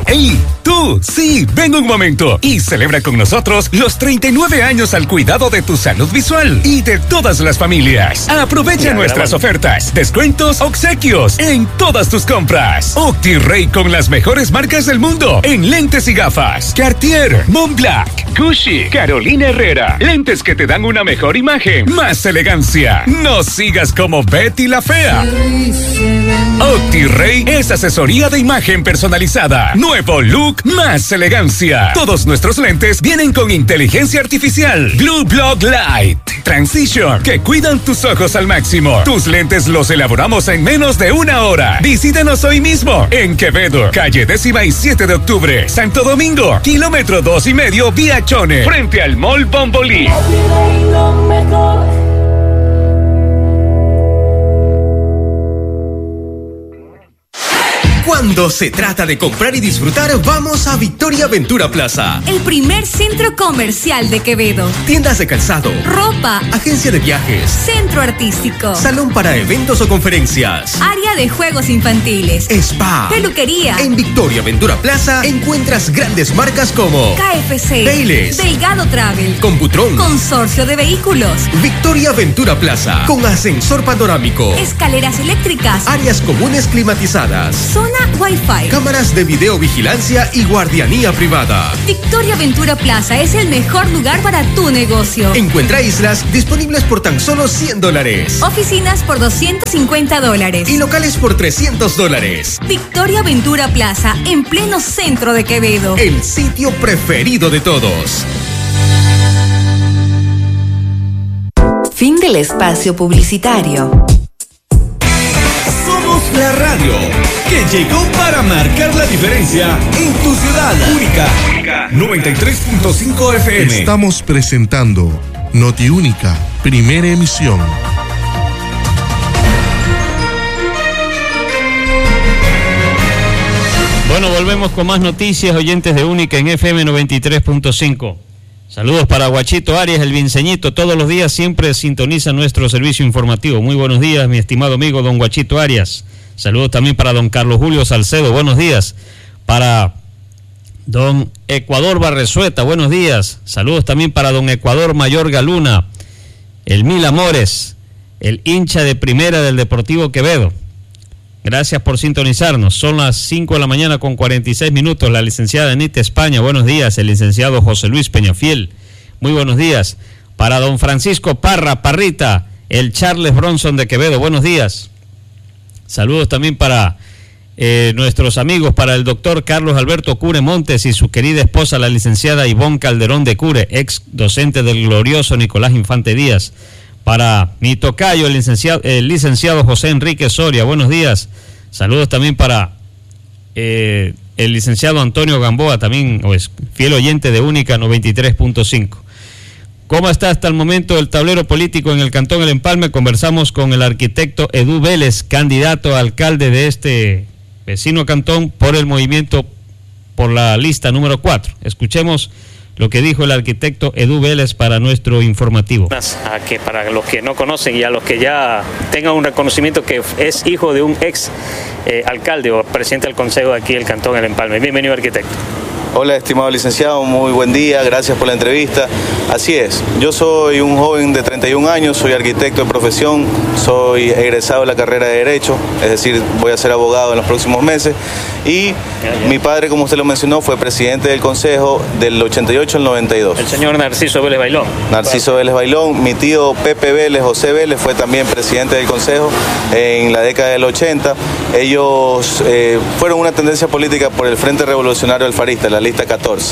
¡Ey! ¡Tú! Sí, ven un momento y celebra con nosotros los 39 años al cuidado de tu salud visual y de todas las familias. Aprovecha nuestras ofertas, descuentos, obsequios en todas tus compras. OptiRay con las mejores marcas del mundo en lentes y gafas. Cartier, Montblanc, Gucci, Carolina Herrera. Lentes que te dan una mejor imagen, más elegancia. No sigas como Betty la Fea. OptiRay es asesoría de imagen personalizada. Nuevo look, más elegancia. Todos nuestros lentes vienen con inteligencia artificial. Blue Block Light Transition, que cuidan tus ojos al máximo. Tus lentes los elaboramos en menos de 1 hora. Visítanos hoy mismo en Quevedo, calle 17 de octubre, Santo Domingo, kilómetro 2,5 vía Chone, frente al Mall Bombolí. Cuando se trata de comprar y disfrutar, vamos a Victoria Ventura Plaza. El primer centro comercial de Quevedo. Tiendas de calzado, ropa, agencia de viajes, centro artístico, salón para eventos o conferencias, área de juegos infantiles, spa, peluquería. En Victoria Ventura Plaza encuentras grandes marcas como KFC, Payless, Delgado Travel, Computron, Consorcio de Vehículos. Victoria Ventura Plaza, con ascensor panorámico, escaleras eléctricas, áreas comunes climatizadas, zona Wi-Fi, cámaras de videovigilancia y guardianía privada. Victoria Ventura Plaza es el mejor lugar para tu negocio. Encuentra islas disponibles por tan solo $100. Oficinas por $250. Y locales por $300. Victoria Ventura Plaza, en pleno centro de Quevedo. El sitio preferido de todos. Fin del espacio publicitario. Somos la radio que llegó para marcar la diferencia en tu ciudad. Única 93.5 FM. Estamos presentando Noti Única, primera emisión. Bueno, volvemos con más noticias, oyentes de Única en FM 93.5. Saludos para Guachito Arias, el Vinceñito. Todos los días siempre sintoniza nuestro servicio informativo. Muy buenos días, mi estimado amigo don Guachito Arias. Saludos también para don Carlos Julio Salcedo. Buenos días. Para don Ecuador Barresueta. Buenos días. Saludos también para don Ecuador Mayorga Luna. El Mil Amores, el hincha de primera del Deportivo Quevedo. Gracias por sintonizarnos. Son las 5 de la mañana con 46 minutos. La licenciada Anita España, buenos días. El licenciado José Luis Peñafiel, muy buenos días. Para don Francisco Parra, Parrita, el Charles Bronson de Quevedo, buenos días. Saludos también para nuestros amigos, para el doctor Carlos Alberto Cure Montes y su querida esposa, la licenciada Ivonne Calderón de Cure, ex docente del glorioso Nicolás Infante Díaz. Para mi tocayo, el licenciado José Enrique Soria, buenos días. Saludos también para el licenciado Antonio Gamboa, también fiel oyente de Única 93.5. ¿Cómo está hasta el momento el tablero político en el Cantón El Empalme? Conversamos con el arquitecto Edu Vélez, candidato a alcalde de este vecino cantón por el movimiento por la lista número 4. Escuchemos lo que dijo el arquitecto Edu Vélez para nuestro informativo. A que para los que no conocen y a los que ya tengan un reconocimiento que es hijo de un ex alcalde o presidente del consejo de aquí del Cantón El Empalme. Bienvenido, arquitecto. Hola, estimado licenciado, muy buen día, gracias por la entrevista. Así es, yo soy un joven de 31 años, soy arquitecto de profesión, soy egresado de la carrera de Derecho, es decir, voy a ser abogado en los próximos meses. Y mi padre, como usted lo mencionó, fue presidente del consejo del 88 al 92. El señor Narciso Vélez Bailón. Narciso Vélez Bailón, mi tío Pepe Vélez, José Vélez, fue también presidente del consejo en la década del 80. Ellos fueron una tendencia política por el Frente Revolucionario Alfarista, la lista 14.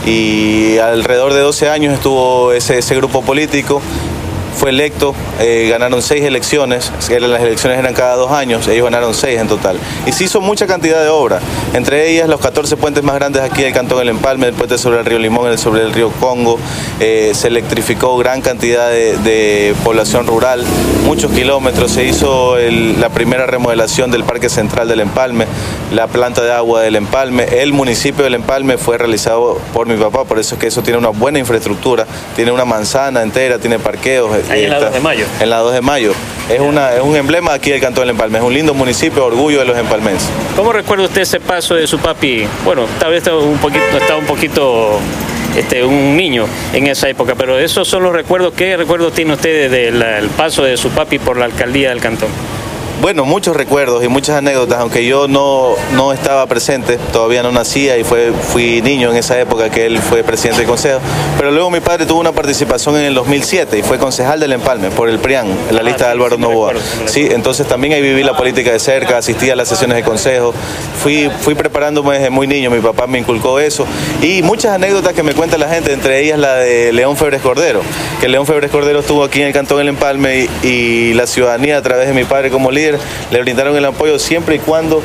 Y alrededor de 12 años estuvo ese grupo político. Fue electo, ganaron 6 elecciones, las elecciones eran cada 2 años, ellos ganaron 6 en total. Y se hizo mucha cantidad de obras, entre ellas los 14 puentes más grandes aquí del Cantón El Empalme, el puente sobre el río Limón, el sobre el río Congo, se electrificó gran cantidad de población rural, muchos kilómetros, se hizo la primera remodelación del Parque Central del Empalme, la planta de agua del Empalme, el municipio del Empalme fue realizado por mi papá, por eso es que eso tiene una buena infraestructura, tiene una manzana entera, tiene parqueos, Ahí en la 2 de Mayo. En la 2 de Mayo. Es un emblema aquí del Cantón del Empalme. Es un lindo municipio, orgullo de los empalmenses. ¿Cómo recuerda usted ese paso de su papi? Bueno, tal vez estaba un poquito un niño en esa época, pero esos son los recuerdos. ¿Qué recuerdos tiene usted del paso de su papi por la alcaldía del cantón? Bueno, muchos recuerdos y muchas anécdotas, aunque yo no estaba presente, todavía no nacía y fui niño en esa época que él fue presidente del consejo, pero luego mi padre tuvo una participación en el 2007 y fue concejal del Empalme por el PRIAN, en la lista de Álvaro Novoa. Sí, entonces también ahí viví la política de cerca, asistí a las sesiones de consejo, fui preparándome desde muy niño, mi papá me inculcó eso y muchas anécdotas que me cuenta la gente, entre ellas la de León Febres Cordero, que León Febres Cordero estuvo aquí en el Cantón del Empalme y la ciudadanía a través de mi padre como líder le brindaron el apoyo siempre y cuando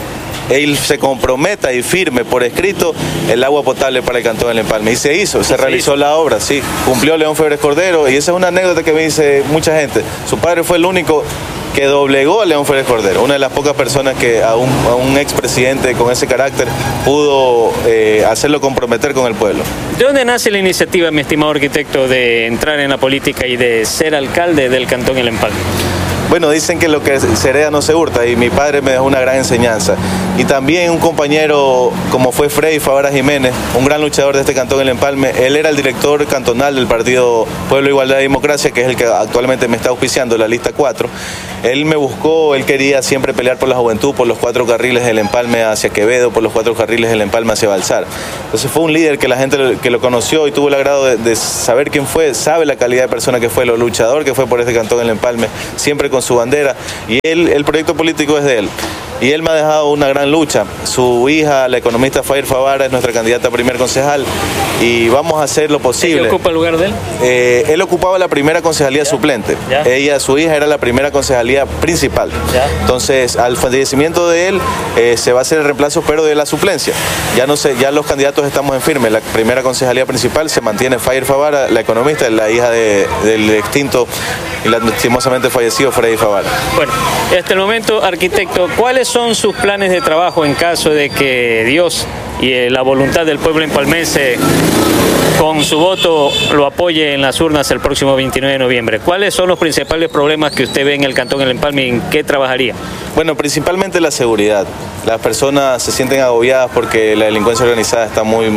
él se comprometa y firme por escrito el agua potable para el Cantón del Empalme. Y se hizo, se realizó la obra, sí. Cumplió León Febres Cordero y esa es una anécdota que me dice mucha gente. Su padre fue el único que doblegó a León Febres Cordero, una de las pocas personas que a un expresidente con ese carácter pudo hacerlo comprometer con el pueblo. ¿De dónde nace la iniciativa, mi estimado arquitecto, de entrar en la política y de ser alcalde del Cantón del Empalme? Bueno, dicen que lo que se hereda no se hurta y mi padre me dejó una gran enseñanza. Y también un compañero como fue Freddy Favara Jiménez, un gran luchador de este Cantón del Empalme, él era el director cantonal del partido Pueblo, Igualdad y Democracia, que es el que actualmente me está auspiciando, la lista 4. Él me buscó, él quería siempre pelear por la juventud, por los 4 carriles del Empalme hacia Quevedo, por los 4 carriles del Empalme hacia Balsar. Entonces fue un líder que la gente que lo conoció y tuvo el agrado de saber quién fue, sabe la calidad de persona que fue, lo luchador que fue por este Cantón del Empalme, siempre con su bandera, y el proyecto político es de él. Y él me ha dejado una gran lucha. Su hija, la economista Fair Favara, es nuestra candidata a primer concejal y vamos a hacer lo posible. ¿Quién ocupa el lugar de él? Él ocupaba la primera concejalía suplente. Su hija era la primera concejalía principal. Entonces, al fallecimiento de él, se va a hacer el reemplazo, pero de la suplencia. Ya los candidatos estamos en firme. La primera concejalía principal se mantiene Fair Favara, la economista, la hija del extinto y lastimosamente fallecido Freddy Favara. Bueno, hasta el momento, arquitecto, ¿cuáles son sus planes de trabajo en caso de que Dios y la voluntad del pueblo empalmense con su voto lo apoye en las urnas el próximo 29 de noviembre? ¿Cuáles son los principales problemas que usted ve en el Cantón del Empalme y en qué trabajaría? Bueno, principalmente la seguridad. Las personas se sienten agobiadas porque la delincuencia organizada está muy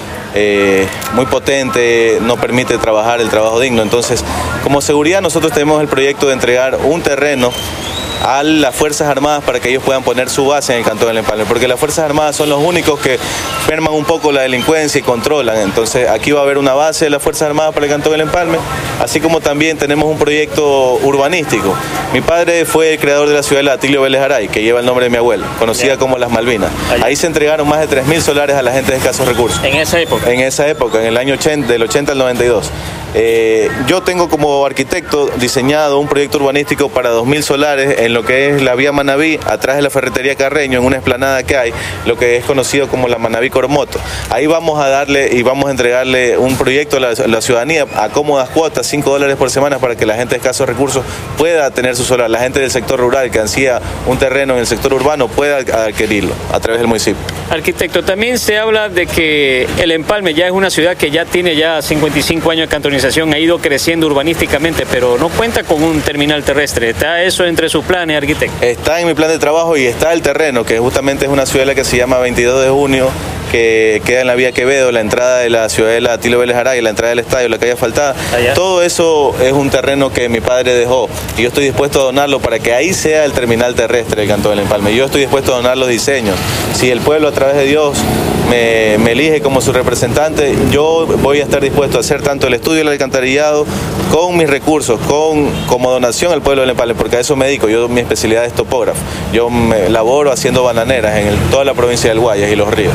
potente, no permite trabajar el trabajo digno. Entonces, como seguridad nosotros tenemos el proyecto de entregar un terreno a las Fuerzas Armadas para que ellos puedan poner su base en el Cantón del Empalme, porque las Fuerzas Armadas son los únicos que merman un poco la delincuencia y controlan. Entonces aquí va a haber una base de las Fuerzas Armadas para el Cantón del Empalme, así como también tenemos un proyecto urbanístico. Mi padre fue el creador de la ciudadela Atilio Vélez Aray, que lleva el nombre de mi abuelo, conocida como Las Malvinas. Ahí se entregaron más de 3.000 solares a la gente de escasos recursos. ¿En esa época? En esa época, en el año 80, del 80 al 92. Yo tengo como arquitecto diseñado un proyecto urbanístico para 2.000 solares en lo que es la vía Manaví, atrás de la ferretería Carreño, en una explanada que hay, lo que es conocido como la Manaví Cormoto. Ahí vamos a darle y vamos a entregarle un proyecto a la ciudadanía a cómodas cuotas, $5 por semana, para que la gente de escasos recursos pueda tener su solar. La gente del sector rural que ansía un terreno en el sector urbano pueda adquirirlo a través del municipio. Arquitecto, también se habla de que el Empalme ya es una ciudad que ya tiene 55 años de cantonización, ha ido creciendo urbanísticamente, pero no cuenta con un terminal terrestre. ¿Está eso entre sus planes, arquitecto? Está en mi plan de trabajo y está el terreno, que justamente es una ciudadela que se llama 22 de junio, que queda en la vía Quevedo, la entrada de la ciudadela Atilio Vélez Aray, la entrada del estadio, la calle asfaltada. Todo eso es un terreno que mi padre dejó y yo estoy dispuesto a donarlo para que ahí sea el terminal terrestre del Cantón del Empalme. Yo estoy dispuesto a donar los diseños. Si el pueblo a través de Dios me elige como su representante, yo voy a estar dispuesto a hacer tanto el estudio del alcantarillado con mis recursos, como donación al pueblo del Empalme, porque a eso me dedico. Mi especialidad es topógrafo. Yo me laboro haciendo bananeras en toda la provincia del Guayas y los ríos.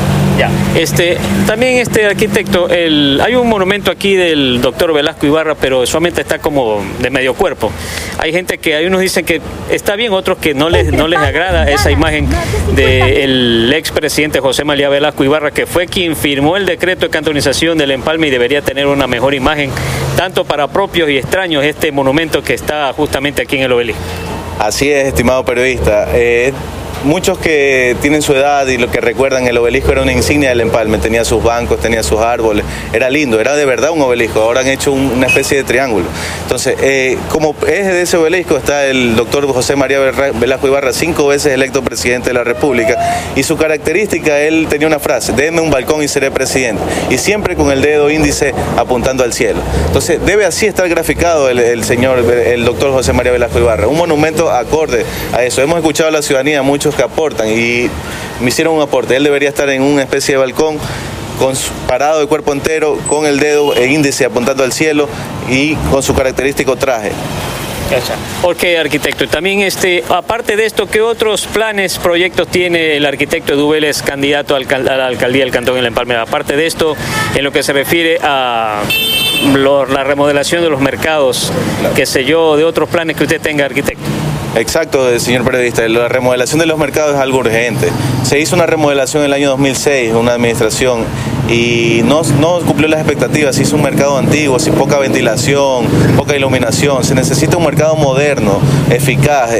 También arquitecto, hay un monumento aquí del doctor Velasco Ibarra, pero solamente está como de medio cuerpo. Hay gente que, hay unos dicen que está bien, otros que no les agrada esa imagen del expresidente José María Velasco Ibarra, que fue quien firmó el decreto de cantonización del Empalme y debería tener una mejor imagen, tanto para propios y extraños, este monumento que está justamente aquí en el obelisco. Así es, estimado periodista. muchos que tienen su edad y lo que recuerdan, el obelisco era una insignia del Empalme, tenía sus bancos, tenía sus árboles, era lindo, era de verdad un obelisco, ahora han hecho una especie de triángulo. Entonces, como eje de ese obelisco está el doctor José María Velasco Ibarra, 5 veces electo presidente de la República, y su característica, él tenía una frase: déme un balcón y seré presidente, y siempre con el dedo índice apuntando al cielo. Entonces, debe así estar graficado el doctor José María Velasco Ibarra, un monumento acorde a eso. Hemos escuchado a la ciudadanía, muchos que aportan, y me hicieron un aporte. Él debería estar en una especie de balcón, parado de cuerpo entero, con el dedo e índice apuntando al cielo y con su característico traje. Ok, arquitecto. También, aparte de esto, ¿qué otros planes, proyectos tiene el arquitecto Edu Vélez, candidato a la alcaldía del Cantón El Empalme? Aparte de esto, en lo que se refiere a la remodelación de los mercados, qué sé yo, de otros planes que usted tenga, arquitecto. Exacto, señor periodista, la remodelación de los mercados es algo urgente. Se hizo una remodelación en el año 2006, una administración, y no cumplió las expectativas. Se hizo un mercado antiguo, sin poca ventilación, poca iluminación. Se necesita un mercado moderno, eficaz,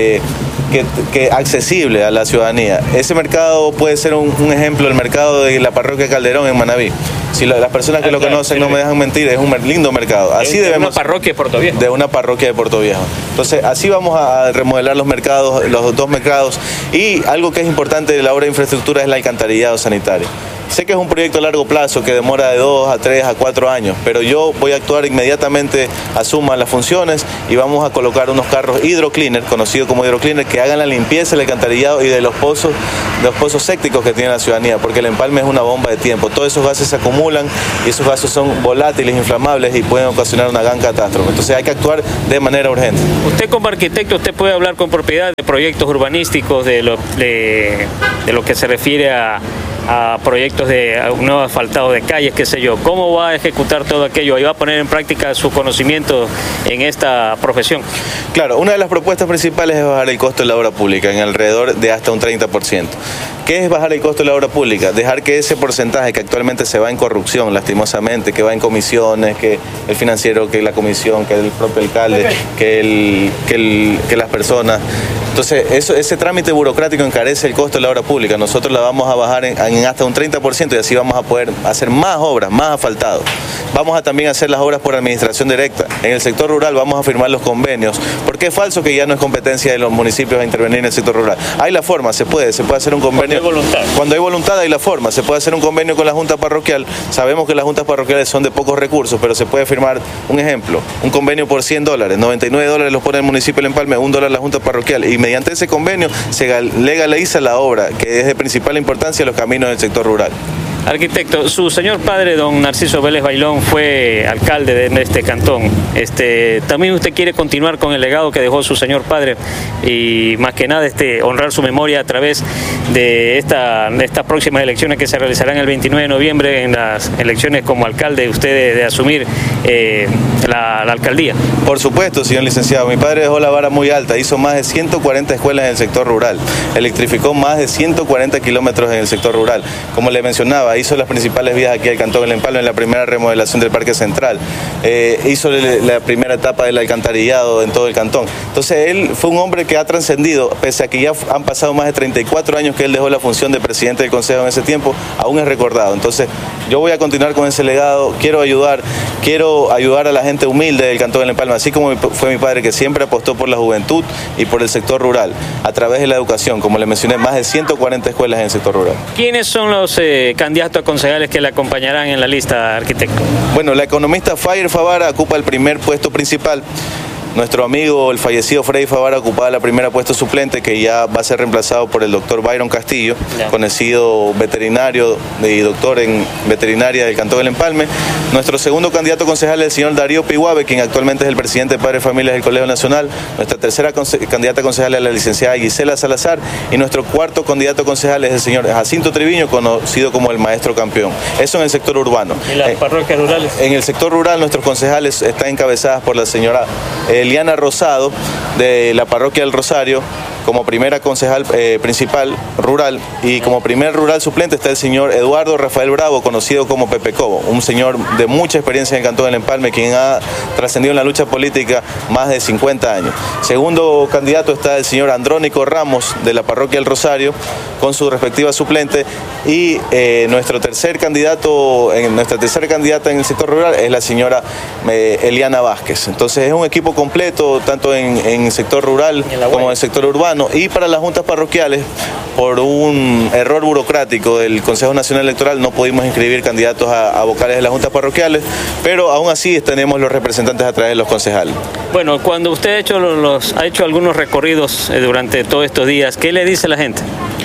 que accesible a la ciudadanía. Ese mercado puede ser un ejemplo, el mercado de la parroquia Calderón en Manaví. Si las personas que lo conocen no me dejan mentir, es un lindo mercado. Así de debemos, una parroquia de Puerto Viejo. De una parroquia de Puerto Viejo. Entonces, así vamos a remodelar los mercados, los 2 mercados. Y algo que es importante de la obra de infraestructura es el alcantarillado sanitario. Sé que es un proyecto a largo plazo que demora de 2 a 3 a 4 años, pero yo voy a actuar inmediatamente, asuman las funciones, y vamos a colocar unos carros hidrocleaner, conocidos como hidrocleaner, que hagan la limpieza del alcantarillado y de los pozos sépticos que tiene la ciudadanía, porque el empalme es una bomba de tiempo. Todos esos gases se acumulan y esos gases son volátiles, inflamables, y pueden ocasionar una gran catástrofe. Entonces hay que actuar de manera urgente. Usted, como arquitecto, usted puede hablar con propiedad de proyectos urbanísticos, de lo que se refiere a proyectos de un nuevo asfaltado de calles, qué sé yo. ¿Cómo va a ejecutar todo aquello? ¿Y va a poner en práctica su conocimiento en esta profesión? Claro, una de las propuestas principales es bajar el costo de la obra pública en alrededor de hasta un 30%. ¿Qué es bajar el costo de la obra pública? Dejar que ese porcentaje que actualmente se va en corrupción, lastimosamente, que va en comisiones, que el financiero, que la comisión, que el propio alcalde, que las personas. Entonces, ese trámite burocrático encarece el costo de la obra pública. Nosotros la vamos a bajar en hasta un 30%, y así vamos a poder hacer más obras, más asfaltados. Vamos a también hacer las obras por administración directa. En el sector rural vamos a firmar los convenios, porque es falso que ya no es competencia de los municipios a intervenir en el sector rural. Hay la forma, se puede hacer un convenio. Cuando hay voluntad hay la forma, se puede hacer un convenio con la Junta Parroquial. Sabemos que las juntas parroquiales son de pocos recursos, pero se puede firmar, un ejemplo, un convenio por $100, $99 los pone el municipio del Empalme, $1 la Junta Parroquial, y mediante ese convenio se legaliza la obra, que es de principal importancia, los caminos del sector rural. Arquitecto, su señor padre, don Narciso Vélez Bailón, fue alcalde de este cantón. También usted quiere continuar con el legado que dejó su señor padre, y más que nada honrar su memoria a través de estas próximas elecciones que se realizarán el 29 de noviembre, en las elecciones como alcalde, usted de asumir la alcaldía. Por supuesto, señor licenciado. Mi padre dejó la vara muy alta, hizo más de 140 escuelas en el sector rural, electrificó más de 140 kilómetros en el sector rural. Como le mencionaba, hizo las principales vías aquí al Cantón El Empalme en la primera remodelación del Parque Central, hizo la primera etapa del alcantarillado en todo el cantón. Entonces él fue un hombre que ha trascendido, pese a que ya han pasado más de 34 años que él dejó la función de presidente del Consejo en ese tiempo, aún es recordado. Entonces yo voy a continuar con ese legado, quiero ayudar a la gente humilde del Cantón El Empalme, así como fue mi padre, que siempre apostó por la juventud y por el sector rural, a través de la educación. Como le mencioné, más de 140 escuelas en el sector rural. ¿Quiénes son los candidatos a concejales que le acompañarán en la lista, arquitecto? Bueno, la economista Fayer Favara ocupa el primer puesto principal. Nuestro amigo, el fallecido Freddy Favara, ocupaba la primera puesto suplente, que ya va a ser reemplazado por el doctor Byron Castillo, conocido veterinario y doctor en veterinaria del Cantón del Empalme. Nuestro segundo candidato concejal es el señor Darío Piguave, quien actualmente es el presidente de Padres de Familias del Colegio Nacional. Nuestra tercera candidata concejal es la licenciada Gisela Salazar, y nuestro cuarto candidato concejal es el señor Jacinto Triviño, conocido como el maestro campeón. Eso en el sector urbano. ¿Y las parroquias rurales? En el sector rural, nuestros concejales están encabezadas por la señora Eliana Rosado, de la parroquia del Rosario, como primera concejal principal rural, y como primer rural suplente está el señor Eduardo Rafael Bravo, conocido como Pepe Cobo, un señor de mucha experiencia en el Cantón del Empalme, quien ha trascendido en la lucha política más de 50 años. Segundo candidato está el señor Andrónico Ramos, de la parroquia El Rosario, con su respectiva suplente, y nuestra tercera candidata en el sector rural es la señora Eliana Vázquez. Entonces es un equipo completo, tanto en el sector rural como en el sector urbano. Y para las juntas parroquiales, por un error burocrático del Consejo Nacional Electoral, no pudimos inscribir candidatos a vocales de las juntas parroquiales, pero aún así tenemos los representantes a través de los concejales. Bueno, cuando usted ha hecho algunos recorridos durante todos estos días, ¿qué le dice la gente?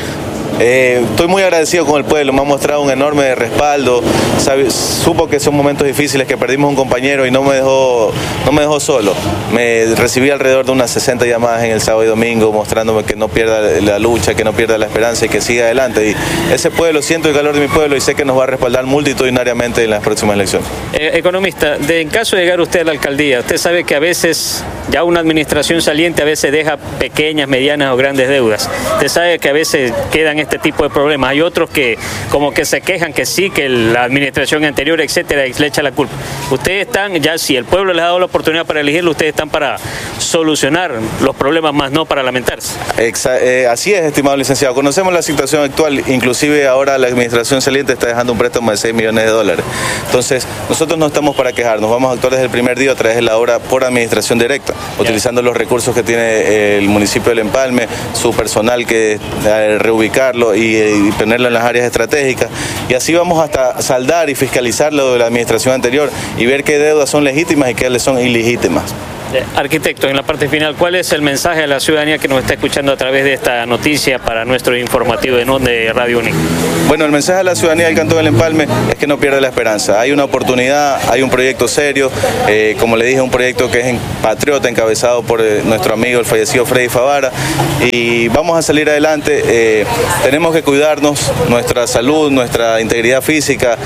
Estoy muy agradecido con el pueblo, me ha mostrado un enorme respaldo, supo que son momentos difíciles, que perdimos un compañero y no me dejó solo. Me recibí alrededor de unas 60 llamadas en el sábado y domingo mostrándome que no pierda la lucha, que no pierda la esperanza y que siga adelante. Y ese pueblo, siento el calor de mi pueblo y sé que nos va a respaldar multitudinariamente en las próximas elecciones. Economista, en caso de llegar usted a la alcaldía, usted sabe que a veces ya una administración saliente a veces deja pequeñas, medianas o grandes deudas. Usted sabe que a veces quedan este tipo de problemas. Hay otros que como que se quejan que sí, que la administración anterior, etcétera, le echa la culpa. Ustedes están, ya si el pueblo les ha dado la oportunidad para elegirlo, ustedes están para solucionar los problemas, más no para lamentarse. Así es, estimado licenciado. Conocemos la situación actual, inclusive ahora la administración saliente está dejando un préstamo de $6 millones. Entonces, nosotros no estamos para quejarnos, vamos a actuar desde el primer día a través de la obra por administración directa, utilizando los recursos que tiene el municipio del Empalme, su personal, que reubicarlo y ponerlo en las áreas estratégicas, y así vamos hasta saldar y fiscalizar lo de la administración anterior y ver qué deudas son legítimas y qué son ilegítimas. Arquitecto, en la parte final, ¿cuál es el mensaje a la ciudadanía que nos está escuchando a través de esta noticia para nuestro informativo de Radio Única? Bueno, el mensaje a la ciudadanía del Cantón del Empalme es que no pierda la esperanza. Hay una oportunidad, hay un proyecto serio, como le dije, un proyecto que es patriota, encabezado por nuestro amigo, el fallecido Freddy Favara, y vamos a salir adelante. Tenemos que cuidarnos, nuestra salud, nuestra integridad física,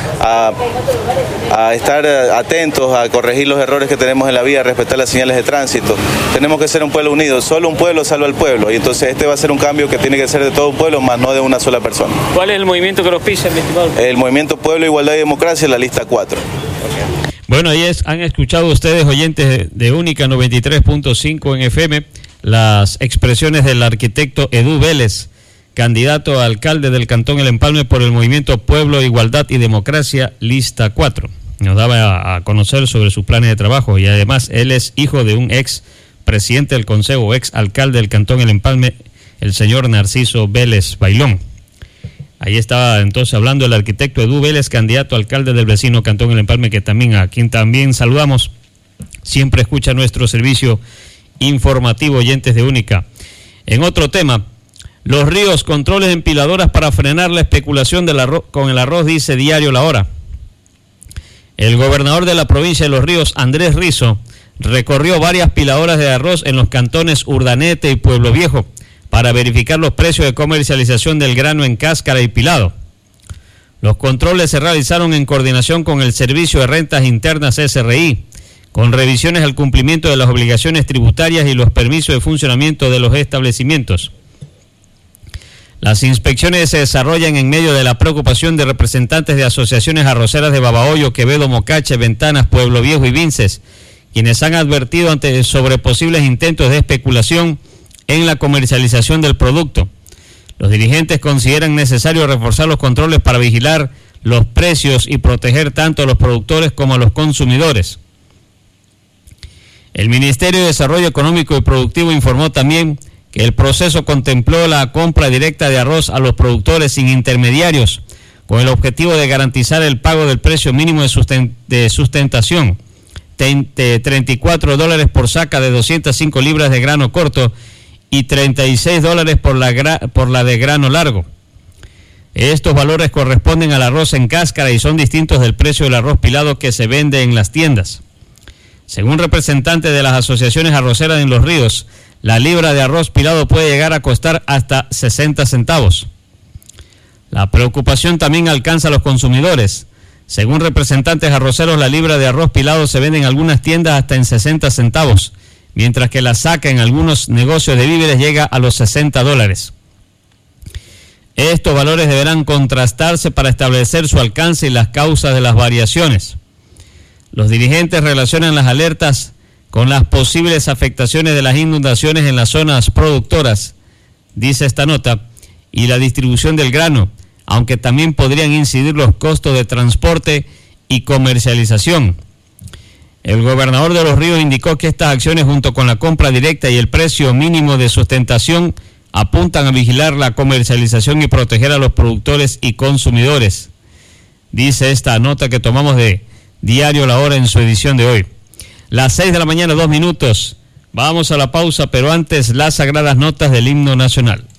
a estar atentos, a corregir los errores que tenemos en la vía, a respetar las señales de tránsito. Tenemos que ser un pueblo unido, solo un pueblo salva al pueblo, y entonces este va a ser un cambio que tiene que ser de todo un pueblo, más no de una sola persona. ¿Cuál es el movimiento que los pisa, mi estimado? El movimiento Pueblo, Igualdad y Democracia, la lista 4. Bueno, ahí han escuchado ustedes, oyentes de Única 93.5 en FM, las expresiones del arquitecto Edu Vélez, candidato a alcalde del Cantón El Empalme por el movimiento Pueblo, Igualdad y Democracia, lista 4. Nos daba a conocer sobre sus planes de trabajo, y además él es hijo de un ex presidente del Consejo, ex alcalde del Cantón El Empalme, el señor Narciso Vélez Bailón. Ahí estaba entonces hablando el arquitecto Edu Vélez, candidato a alcalde del vecino Cantón El Empalme, a quien también saludamos. Siempre escucha nuestro servicio informativo, oyentes de Única. En otro tema, Los Ríos, controles empiladoras para frenar la especulación con el arroz, dice Diario La Hora. El gobernador de la provincia de Los Ríos, Andrés Rizo, recorrió varias piladoras de arroz en los cantones Urdanete y Pueblo Viejo para verificar los precios de comercialización del grano en cáscara y pilado. Los controles se realizaron en coordinación con el Servicio de Rentas Internas SRI, con revisiones al cumplimiento de las obligaciones tributarias y los permisos de funcionamiento de los establecimientos. Las inspecciones se desarrollan en medio de la preocupación de representantes de asociaciones arroceras de Babahoyo, Quevedo, Mocache, Ventanas, Pueblo Viejo y Vinces, quienes han advertido sobre posibles intentos de especulación en la comercialización del producto. Los dirigentes consideran necesario reforzar los controles para vigilar los precios y proteger tanto a los productores como a los consumidores. El Ministerio de Desarrollo Económico y Productivo informó también que el proceso contempló la compra directa de arroz a los productores sin intermediarios, con el objetivo de garantizar el pago del precio mínimo de sustentación, $34 por saca de 205 libras de grano corto y $36 por la de grano largo. Estos valores corresponden al arroz en cáscara y son distintos del precio del arroz pilado que se vende en las tiendas. Según representantes de las asociaciones arroceras en Los Ríos, la libra de arroz pilado puede llegar a costar hasta 60 centavos. La preocupación también alcanza a los consumidores. Según representantes arroceros, la libra de arroz pilado se vende en algunas tiendas hasta en 60 centavos, mientras que la saca en algunos negocios de víveres llega a los $60. Estos valores deberán contrastarse para establecer su alcance y las causas de las variaciones. Los dirigentes relacionan las alertas con las posibles afectaciones de las inundaciones en las zonas productoras, dice esta nota, y la distribución del grano, aunque también podrían incidir los costos de transporte y comercialización. El gobernador de Los Ríos indicó que estas acciones, junto con la compra directa y el precio mínimo de sustentación, apuntan a vigilar la comercialización y proteger a los productores y consumidores. Dice esta nota que tomamos de Diario La Hora en su edición de hoy. Las 6:02 a.m. Vamos a la pausa, pero antes las sagradas notas del himno nacional.